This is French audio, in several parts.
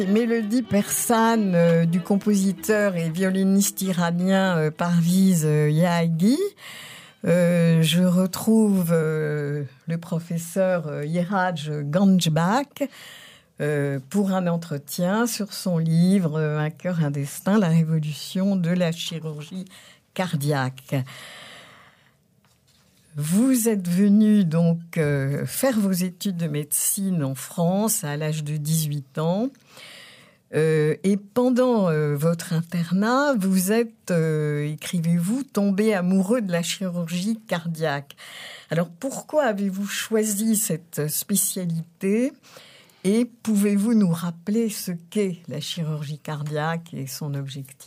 Mélodie persane du compositeur et violoniste iranien Parviz Yahaghi. Je retrouve le professeur Iraj Ganjbak pour un entretien sur son livre Un cœur, un destin, la révolution de la chirurgie cardiaque. Vous êtes venu donc faire vos études de médecine en France à l'âge de 18 ans. Et pendant votre internat, vous êtes, écrivez-vous, tombé amoureux de la chirurgie cardiaque. Alors pourquoi avez-vous choisi cette spécialité et pouvez-vous nous rappeler ce qu'est la chirurgie cardiaque et son objectif ?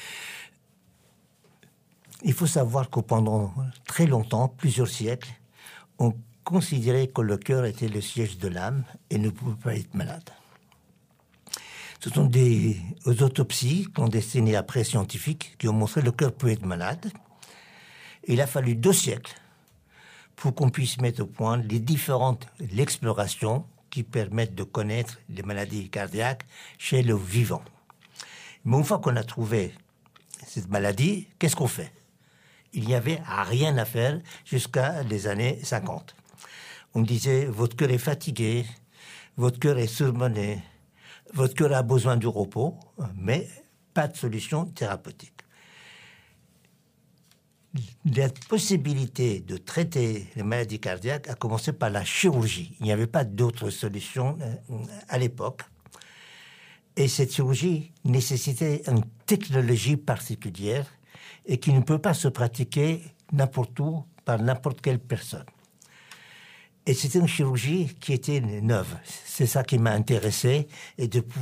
Il faut savoir que pendant très longtemps, plusieurs siècles, on considérait que le cœur était le siège de l'âme et ne pouvait pas être malade. Ce sont des autopsies clandestines et après scientifiques qui ont montré que le cœur peut être malade. Et il a fallu 2 siècles pour qu'on puisse mettre au point l'exploration qui permettent de connaître les maladies cardiaques chez le vivant. Mais une fois qu'on a trouvé cette maladie, qu'est-ce qu'on fait ? Il n'y avait rien à faire jusqu'à les années 50. On disait, votre cœur est fatigué, votre cœur est surmené, votre cœur a besoin du repos, mais pas de solution thérapeutique. La possibilité de traiter les maladies cardiaques a commencé par la chirurgie. Il n'y avait pas d'autre solution à l'époque. Et cette chirurgie nécessitait une technologie particulière et qui ne peut pas se pratiquer n'importe où par n'importe quelle personne. Et c'était une chirurgie qui était neuve. C'est ça qui m'a intéressé et de